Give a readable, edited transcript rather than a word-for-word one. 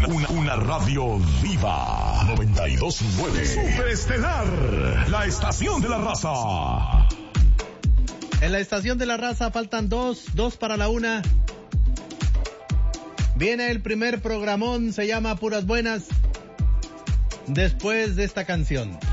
Una radio viva. 92.9. Superestelar. La estación de la raza. En la estación de la raza faltan dos para la una. Viene el primer programón, se llama Puras Buenas. Después de esta canción.